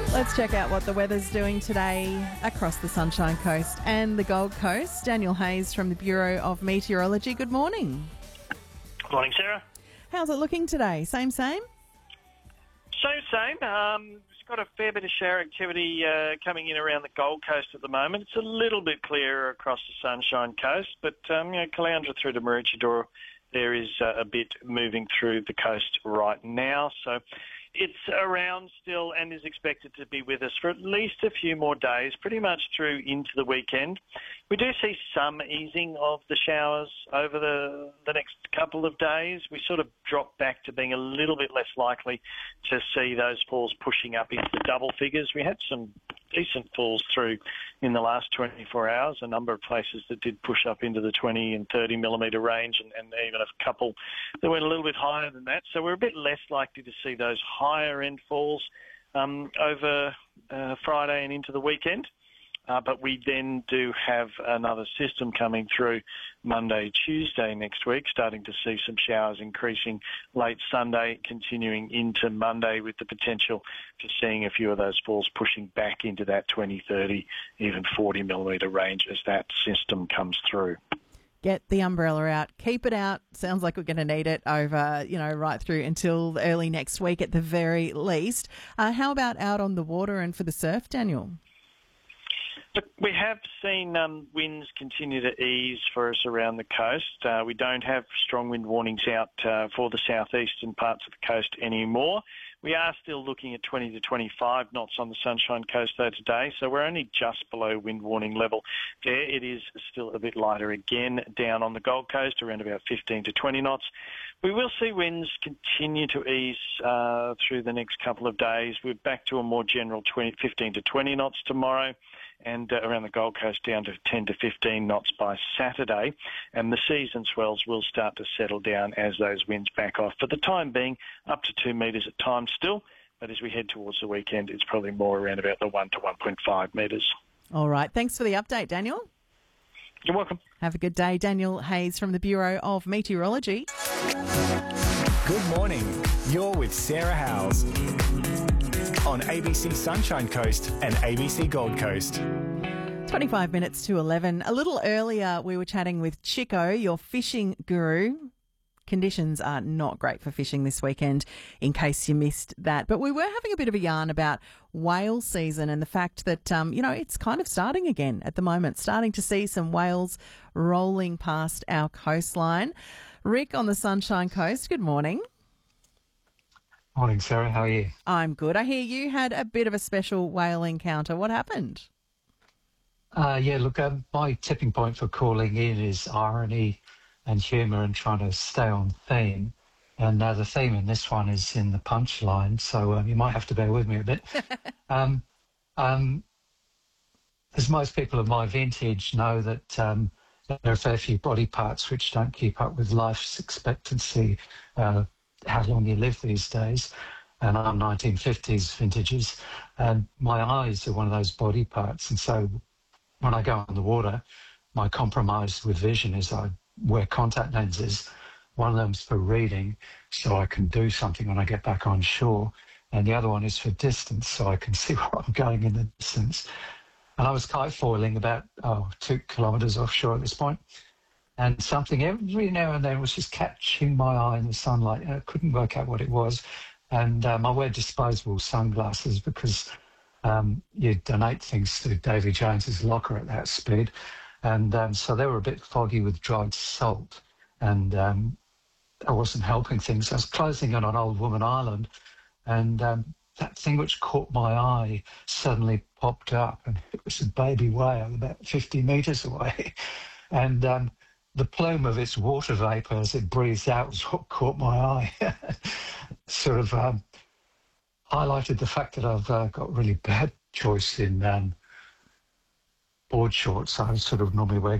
Let's check out what the weather's doing today across the Sunshine Coast and the Gold Coast. Daniel Hayes from the Bureau of Meteorology. Good morning. Good morning, Sarah. How's it looking today? Same? Same. It's got a fair bit of shower activity coming in around the Gold Coast at the moment. It's a little bit clearer across the Sunshine Coast, but Caloundra through to Maroochydore, there is a bit moving through the coast right now. So it's around still and is expected to be with us for at least a few more days, pretty much through into the weekend. We do see some easing of the showers over the next couple of days. We sort of drop back to being a little bit less likely to see those falls pushing up into the double figures. We had some decent falls through in the last 24 hours, a number of places that did push up into the 20 and 30 millimetre range, and even a couple that went a little bit higher than that. So we're a bit less likely to see those higher end falls over Friday and into the weekend. But we then do have another system coming through Monday, Tuesday next week, starting to see some showers increasing late Sunday, continuing into Monday with the potential for seeing a few of those falls pushing back into that 20, 30, even 40 millimetre range as that system comes through. Get the umbrella out. Keep it out. Sounds like we're going to need it over, right through until early next week at the very least. How about out on the water and for the surf, Daniel? Look, we have seen winds continue to ease for us around the coast. We don't have strong wind warnings out for the southeastern parts of the coast anymore. We are still looking at 20 to 25 knots on the Sunshine Coast though today, so we're only just below wind warning level there. It is still a bit lighter again down on the Gold Coast, around about 15 to 20 knots. We will see winds continue to ease through the next couple of days. We're back to a more general 15 to 20 knots tomorrow, and around the Gold Coast down to 10 to 15 knots by Saturday. And the seas and swells will start to settle down as those winds back off. For the time being, up to 2 metres at times still, but as we head towards the weekend, it's probably more around about the 1 to 1.5 metres. All right. Thanks for the update, Daniel. You're welcome. Have a good day. Daniel Hayes from the Bureau of Meteorology. Good morning. You're with Sarah Howes on ABC Sunshine Coast and ABC Gold Coast. 25 minutes to 11. A little earlier, we were chatting with Chico, your fishing guru. Conditions are not great for fishing this weekend, in case you missed that. But we were having a bit of a yarn about whale season and the fact that, it's kind of starting again at the moment, starting to see some whales rolling past our coastline. Rick on the Sunshine Coast, good morning. Morning, Sarah. How are you? I'm good. I hear you had a bit of a special whale encounter. What happened? My tipping point for calling in is irony and humour and trying to stay on theme. And the theme in this one is in the punchline, so you might have to bear with me a bit. As most people of my vintage know that there are a fair few body parts which don't keep up with life's expectancy, how long you live these days, and I'm 1950s vintages, and my eyes are one of those body parts, and so when I go on the water, my compromise with vision is I wear contact lenses. One of them's for reading, so I can do something when I get back on shore, and the other one is for distance, so I can see where I'm going in the distance. And I was kite foiling about 2 kilometres offshore at this point, and something every now and then was just catching my eye in the sunlight, and I couldn't work out what it was. And I wear disposable sunglasses because you donate things to Davy Jones's locker at that speed. And so they were a bit foggy with dried salt, and I wasn't helping things. I was closing in on Old Woman Island, and that thing which caught my eye suddenly popped up, and it was a baby whale about 50 metres away. And the plume of its water vapour as it breathed out was what caught my eye. Sort of highlighted the fact that I've got really bad choice in board shorts. I sort of normally wear